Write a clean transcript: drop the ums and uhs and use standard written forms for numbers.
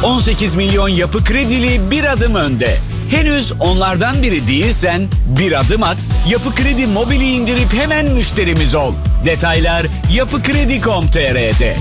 18 milyon Yapı Kredili bir adım önde. Henüz onlardan biri değilsen bir adım at, Yapı Kredi Mobil'i indirip hemen müşterimiz ol. Detaylar yapıkredi.com.tr'de.